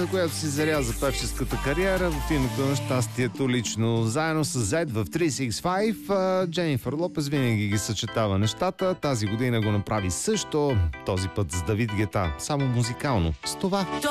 която си заряза певческата кариера в името на щастието лично. Заедно с Зед в 365 Дженифър Лопес винаги ги съчетава нещата. Тази година го направи също, този път с Давид Гета, само музикално. С това